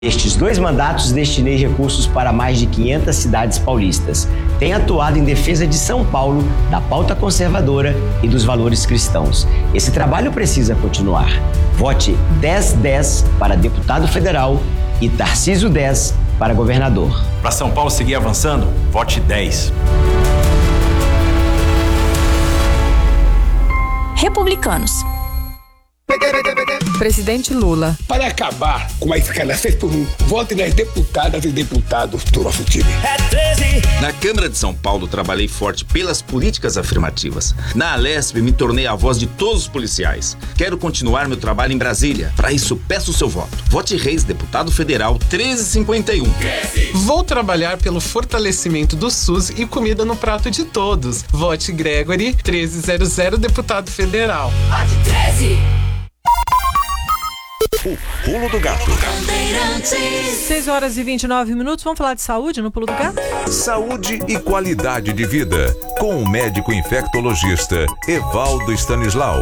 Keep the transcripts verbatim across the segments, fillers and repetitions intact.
Nestes dois mandatos, destinei recursos para mais de quinhentas cidades paulistas. Tenho atuado em defesa de São Paulo, da pauta conservadora e dos valores cristãos. Esse trabalho precisa continuar. Vote dez dez para deputado federal e Tarcísio dez para governador. Para São Paulo seguir avançando, vote dez. Republicanos. Presidente Lula. Para acabar com a escalação por um, vote nas deputadas e deputados do nosso time. É treze. Na Câmara de São Paulo, trabalhei forte pelas políticas afirmativas. Na Alesp, me tornei a voz de todos os policiais. Quero continuar meu trabalho em Brasília. Para isso, peço o seu voto. Vote Reis, deputado federal, treze cinquenta e um. Vou trabalhar pelo fortalecimento do SUS e comida no prato de todos. Vote Gregory, treze zero zero, deputado federal. Vote treze. O Pulo do Gato. seis horas e vinte e nove minutos. Vamos falar de saúde no Pulo do Gato? Saúde e qualidade de vida. Com o médico infectologista Evaldo Stanislau.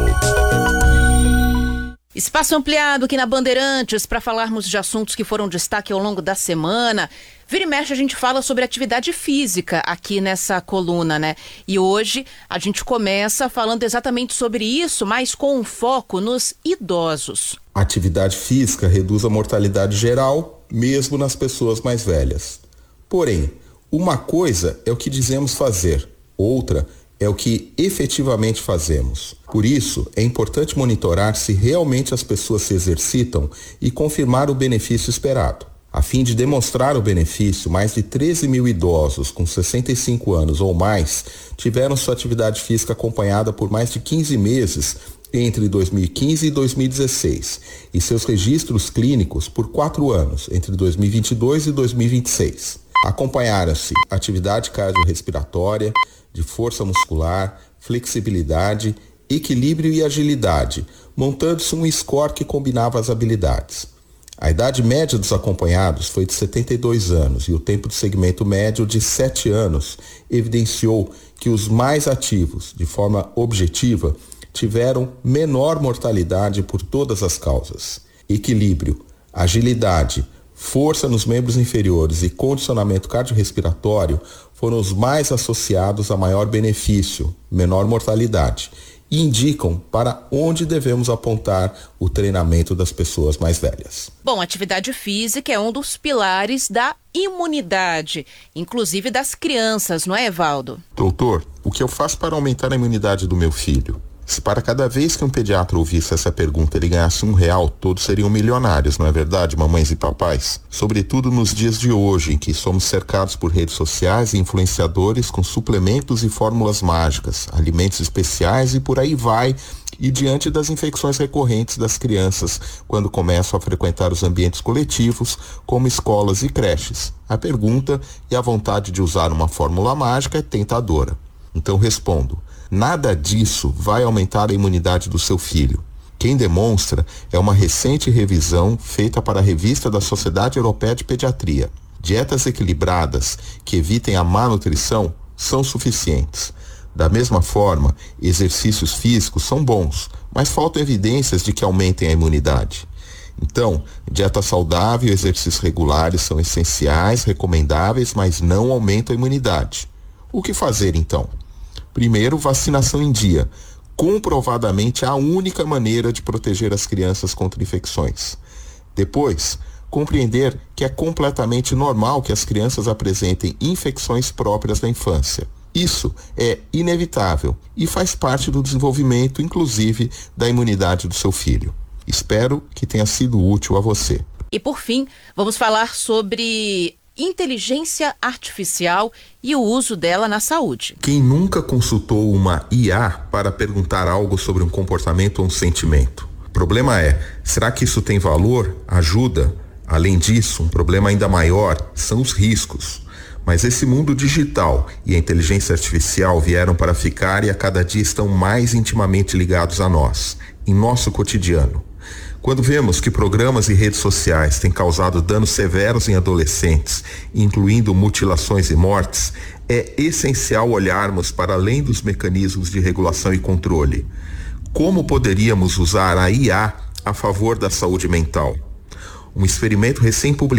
Espaço ampliado aqui na Bandeirantes para falarmos de assuntos que foram destaque ao longo da semana. Vira e mexe a gente fala sobre atividade física aqui nessa coluna, né? E hoje a gente começa falando exatamente sobre isso, mas com um foco nos idosos. A atividade física reduz a mortalidade geral, mesmo nas pessoas mais velhas. Porém, uma coisa é o que dizemos fazer, outra é o que efetivamente fazemos. Por isso, é importante monitorar se realmente as pessoas se exercitam e confirmar o benefício esperado. A fim de demonstrar o benefício, mais de treze mil idosos com sessenta e cinco anos ou mais tiveram sua atividade física acompanhada por mais de quinze meses entre dois mil e quinze e dois mil e dezesseis e seus registros clínicos por quatro anos, entre dois mil e vinte e dois e dois mil e vinte e seis. Acompanharam-se atividade cardiorrespiratória, de força muscular, flexibilidade, equilíbrio e agilidade, montando-se um score que combinava as habilidades. A idade média dos acompanhados foi de setenta e dois anos e o tempo de segmento médio de sete anos evidenciou que os mais ativos, de forma objetiva, tiveram menor mortalidade por todas as causas. Equilíbrio, agilidade, força nos membros inferiores e condicionamento cardiorrespiratório foram os mais associados a maior benefício, menor mortalidade, e indicam para onde devemos apontar o treinamento das pessoas mais velhas. Bom, atividade física é um dos pilares da imunidade, inclusive das crianças, não é, Evaldo? Doutor, o que eu faço para aumentar a imunidade do meu filho? Se para cada vez que um pediatra ouvisse essa pergunta ele ganhasse um real, todos seriam milionários, não é verdade, mamães e papais? Sobretudo nos dias de hoje, em que somos cercados por redes sociais e influenciadores com suplementos e fórmulas mágicas, alimentos especiais e por aí vai, e diante das infecções recorrentes das crianças quando começam a frequentar os ambientes coletivos, como escolas e creches. A pergunta e a vontade de usar uma fórmula mágica é tentadora. Então respondo. Nada disso vai aumentar a imunidade do seu filho. Quem demonstra é uma recente revisão feita para a revista da Sociedade Europeia de Pediatria. Dietas equilibradas que evitem a má nutrição são suficientes. Da mesma forma, exercícios físicos são bons, mas faltam evidências de que aumentem a imunidade. Então, dieta saudável e exercícios regulares são essenciais, recomendáveis, mas não aumentam a imunidade. O que fazer então? Primeiro, vacinação em dia, comprovadamente a única maneira de proteger as crianças contra infecções. Depois, compreender que é completamente normal que as crianças apresentem infecções próprias da infância. Isso é inevitável e faz parte do desenvolvimento, inclusive, da imunidade do seu filho. Espero que tenha sido útil a você. E por fim, vamos falar sobre inteligência artificial e o uso dela na saúde. Quem nunca consultou uma I A para perguntar algo sobre um comportamento ou um sentimento? O problema é, será que isso tem valor? Ajuda? Além disso, um problema ainda maior são os riscos. Mas esse mundo digital e a inteligência artificial vieram para ficar e a cada dia estão mais intimamente ligados a nós, em nosso cotidiano. Quando vemos que programas e redes sociais têm causado danos severos em adolescentes, incluindo mutilações e mortes, é essencial olharmos para além dos mecanismos de regulação e controle. Como poderíamos usar a I A a favor da saúde mental? um experimento recém-publicado